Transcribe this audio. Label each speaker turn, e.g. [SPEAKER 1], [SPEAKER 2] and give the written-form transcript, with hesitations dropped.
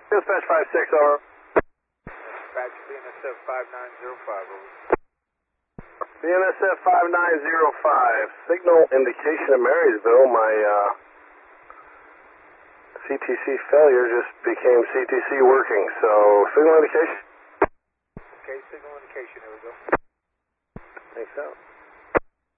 [SPEAKER 1] Dispatch 5-6, over.
[SPEAKER 2] Dispatch BNSF 5905, over.
[SPEAKER 1] BNSF 5905, signal indication of Marysville. My CTC failure just became CTC working, so signal indication.
[SPEAKER 2] Okay, signal indication, here we go.
[SPEAKER 1] Thanks out.